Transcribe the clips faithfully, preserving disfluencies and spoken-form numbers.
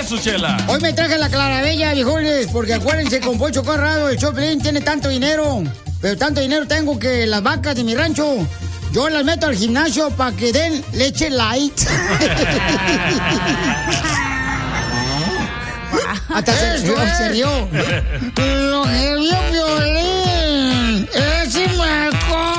eso, Chela? Hoy me traje la Clarabella, viejones, porque acuérdense, con Poncho Corrado, el Choplin tiene tanto dinero, pero tanto dinero tengo que las vacas de mi rancho, yo las meto al gimnasio para que den leche light. Hasta se, se, se rió. Lo que vio Piolín es mejor.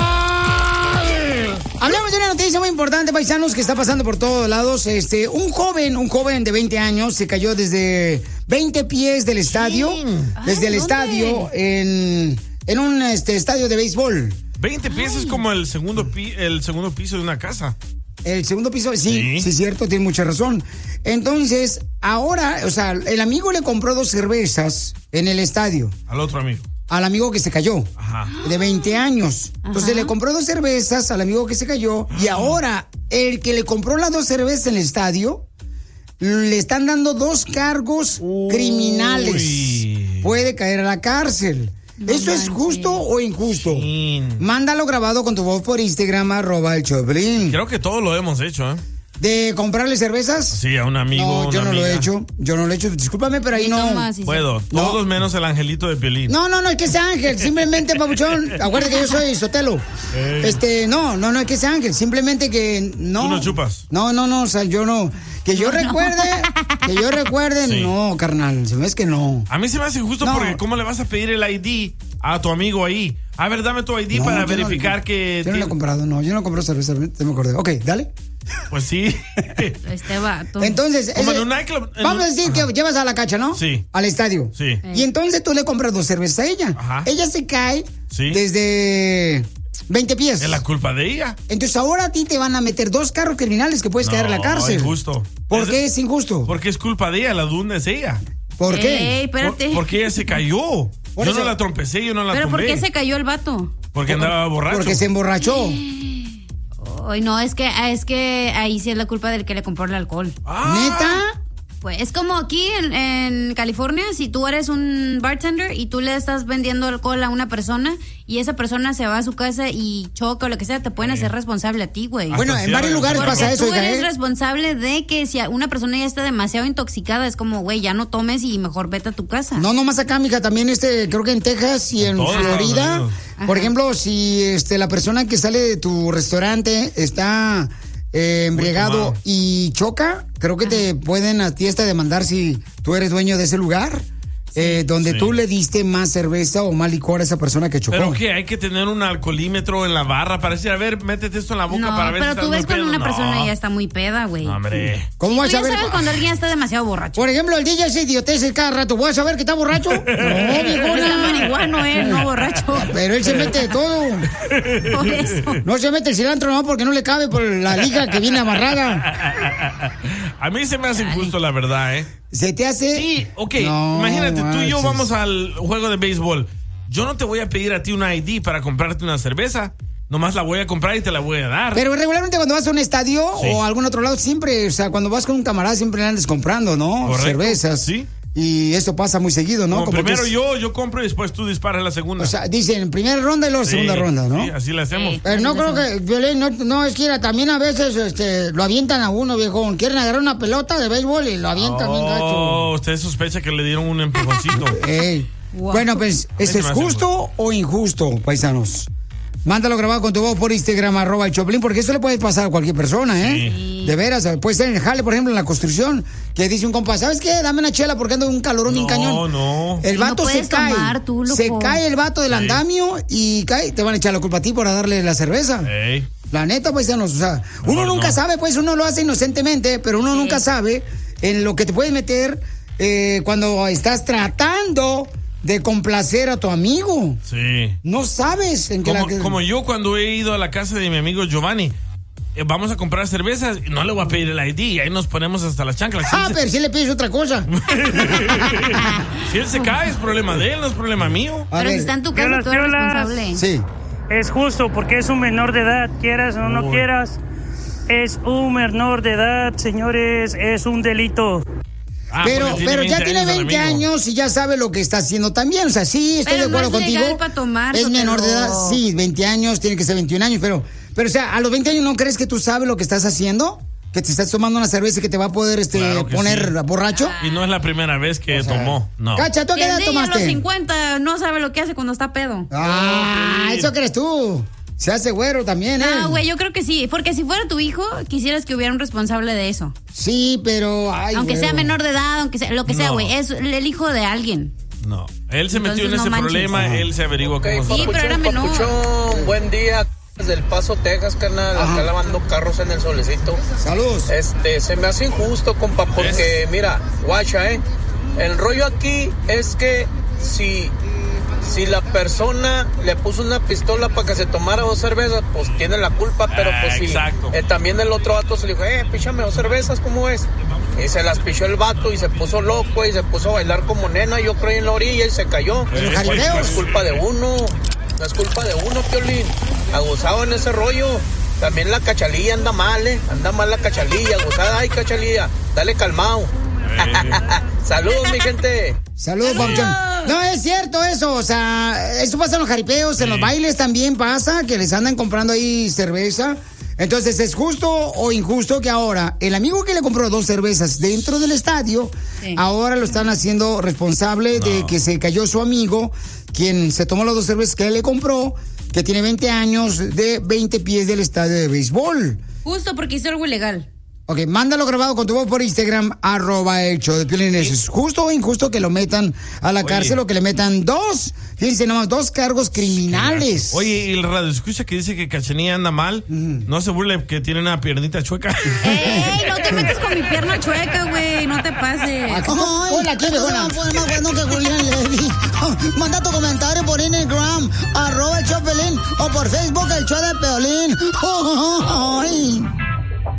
Hablamos de una noticia muy importante, paisanos, que está pasando por todos lados. Este, un joven, un joven de veinte años se cayó desde veinte pies del estadio, sí. desde Ay, el ¿dónde? estadio en, en un este, estadio de béisbol. veinte pies Ay. es como el segundo, pi, el segundo piso de una casa. El segundo piso, sí, sí, sí, cierto, tiene mucha razón. Entonces, ahora, o sea, el amigo le compró dos cervezas en el estadio. Al otro amigo. Al amigo que se cayó. Ajá. De veinte años. Ajá. Entonces le compró dos cervezas al amigo que se cayó. Y ahora, el que le compró las dos cervezas en el estadio, le están dando dos cargos Uy. criminales. Puede caer a la cárcel. No ¿Eso manches. es justo o injusto? Sí. Mándalo grabado con tu voz por Instagram, arroba el Choplin. Creo que todos lo hemos hecho, ¿eh? ¿De comprarle cervezas? Sí, a un amigo. No, yo una no amiga. lo he hecho. Yo no lo he hecho. Discúlpame, pero ahí no. Más, sí, Puedo. sí. Todos no. menos el angelito de Piolín. No, no, no, es que sea ángel. Simplemente, papuchón. Acuérdate que yo soy Sotelo. Hey. Este, no, no, no es que sea ángel. Simplemente que no. ¿Tú no chupas? No, no, no. O sea, yo no. Que yo recuerde. Que yo recuerde. Sí. No, carnal. Se me es que no. A mí se me hace injusto no. porque ¿cómo le vas a pedir el I D a tu amigo ahí? A ver, dame tu I D no, para verificar no, que... Yo no lo he comprado, no. Yo no he comprado cerveza, te me acordé. Ok, dale. Pues sí. Este vato. Entonces... Como ese, en un nightclub. En vamos un... a decir Ajá. que llevas a la cacha, ¿no? Sí. Al estadio. Sí. Y entonces tú le compras dos cervezas a ella. Ajá. Ella se cae sí. desde veinte pies. Es la culpa de ella. Entonces ahora a ti te van a meter dos carros criminales que puedes no, caer en la cárcel. No, injusto. ¿Por es, qué es injusto? Porque es culpa de ella, la dunda es ella. ¿Por qué? Ey, espérate. Por, porque ella se cayó. Por yo eso. no la trompecé, yo no la ¿Pero tumbé. por qué se cayó el vato? Porque por, andaba borracho. Porque se emborrachó. Ay, no, es que, es que ahí sí es la culpa del que le compró el alcohol. Ah. ¿Neta? Pues es como aquí en, en California, si tú eres un bartender y tú le estás vendiendo alcohol a una persona y esa persona se va a su casa y choca o lo que sea, te pueden hacer responsable a ti, güey. Bueno, en varios lugares Porque pasa eso, tú hija, eres ¿eh? responsable de que si una persona ya está demasiado intoxicada, es como, güey, ya no tomes y mejor vete a tu casa. No, nomás acá, mija, también este, creo que en Texas y en Todos Florida, Ajá. por ejemplo, si este la persona que sale de tu restaurante está eh, embriagado y choca, creo que Ajá. te pueden a ti hasta demandar si tú eres dueño de ese lugar. Eh, donde sí. tú le diste más cerveza o más licor a esa persona que chocó. Pero que hay que tener un alcoholímetro en la barra para decir, a ver, métete esto en la boca no, para ver si pero estás tú ves cuando pedo. una no. persona ya está muy peda, güey. Hombre. ¿Cómo vas tú a ya saber? sabes cuando alguien está demasiado borracho. Por ejemplo, el D J se idiotece cada rato. ¿Voy a saber que está borracho? No, viejona. Está marihuano, él, no borracho. Pero él se mete de todo. Por eso. No se mete el cilantro nomás porque no le cabe por la liga que viene amarrada. A mí se me hace injusto, la verdad, ¿eh? ¿Se te hace? Sí, ok. No, imagínate, tú y yo manches. vamos al juego de béisbol. Yo no te voy a pedir a ti una I D para comprarte una cerveza. Nomás la voy a comprar y te la voy a dar. Pero regularmente cuando vas a un estadio sí. o a algún otro lado, siempre, o sea, cuando vas con un camarada, siempre le andas comprando, ¿no? Correcto. Cervezas. Sí. Y esto pasa muy seguido, ¿no? Como Como primero es, yo, yo compro y después tú disparas la segunda. O sea, dicen primera ronda y luego sí, segunda ronda, ¿no? Sí, así la hacemos. Sí. Pero no creo que, Violín, no, no, es que era, también a veces este, lo avientan a uno, viejo. Quieren agarrar una pelota de béisbol y lo avientan bien gacho. Oh, usted sospecha que le dieron un empujoncito. Ey. Wow. Bueno, pues, ¿eso es justo o injusto, paisanos? Mándalo grabado con tu voz por Instagram, arroba el Choplin, porque eso le puede pasar a cualquier persona, ¿eh? Sí. De veras, puede ser en el jale, por ejemplo, en la construcción, que dice un compa, ¿sabes qué? Dame una chela porque ando un calorón bien No, cañón. no. El Y no vato se puedes cae. tomar, tú, loco. Se cae el vato del Sí. andamio y cae, te van a echar la culpa a ti por darle la cerveza. Ey. La neta, paisanos, o sea, uno No, nunca no. sabe, pues uno lo hace inocentemente, pero uno Sí. nunca sabe en lo que te puedes meter eh, cuando estás tratando de complacer a tu amigo. Sí. No sabes en qué Como, la... como yo cuando he ido a la casa de mi amigo Giovanni, eh, vamos a comprar cervezas, y no le voy a pedir el I D, y ahí nos ponemos hasta las chanclas. Ah, Si él pero si le pides otra cosa. se- si él se cae, es problema de él, no es problema mío. A Pero ver, si está en tu casa, Piolas, tú eres piolas. responsable. sí. Es justo porque es un menor de edad, quieras o no Uy. quieras. Es un menor de edad, señores, es un delito. Ah, Pero, porque pero ya tiene el veinte amigo. años y ya sabe lo que está haciendo también. O sea, sí, estoy Pero de acuerdo no es contigo. legal pa' tomar, es menor de edad, Sotelo. sí, veinte años, tiene que ser veintiún años, pero, pero, o sea, a los veinte años no crees que tú sabes lo que estás haciendo. que te estás tomando una cerveza y que te va a poder este, Claro que poner sí. borracho. Y no es la primera vez que tomó, no. Cacha, ¿tú a Y qué el edad niño a los tomaste? cincuenta no sabe lo que hace cuando está pedo. Ah, eso crees tú. Se hace güero también, ¿eh? Ah, güey, yo creo que sí. Porque si fuera tu hijo, quisieras que hubiera un responsable de eso. Sí, pero... Ay, aunque güero. sea menor de edad, aunque sea lo que sea, No. güey. Es el hijo de alguien. No. Él se Entonces, metió en no ese manches. problema, Ajá. él se averigua Ok, cómo se... Sí, pero era menor. papuchón, buen día. Desde El Paso, Texas, carnal. Ajá. Acá lavando carros en el solecito. Saludos. Este, se me hace injusto, compa, porque, mira, guacha, ¿eh? El rollo aquí es que si, si la persona le puso una pistola para que se tomara dos cervezas, pues tiene la culpa, pero Ah, pues sí. exacto. Eh, también el otro vato se le dijo, eh, píchame dos cervezas, ¿cómo es? Y se las pichó el vato y se puso loco y se puso a bailar como nena, yo creo, en la orilla y se cayó. Los No jaripeos. es culpa de uno, no es culpa de uno, Piolín. Abusado en ese rollo. También la cachalilla anda mal, ¿eh? Anda mal la cachalilla, abusada. Ay, cachalilla, dale calmado. Saludos, mi gente. Saludos, Papuchón. No, es cierto eso, o sea, eso pasa en los jaripeos, en los bailes también pasa, que les andan comprando ahí cerveza. Entonces, ¿es justo o injusto que ahora el amigo que le compró dos cervezas dentro del estadio, Sí. ahora lo están haciendo responsable de que se cayó su amigo, quien se tomó las dos cervezas que él le compró, que tiene veinte años, de veinte pies del estadio de béisbol? Justo porque hizo algo ilegal. Ok, mándalo grabado con tu voz por Instagram, arroba el show de Piolín. ¿Es justo o injusto que lo metan a la Oye. cárcel o que le metan dos, fíjense nomás, dos cargos criminales? Oye, y el radio escucha que dice que Cachanilla anda mal. No se burle que tiene una piernita chueca. ¡Ey! No te metes con mi pierna chueca, güey. No te pases. Aquí- Hola, ¿qué no se va viejona? a poner más bueno que Julián Levy. Manda tu comentario por Instagram, arroba el show de Piolín, o por Facebook, el show de Piolín. Ay.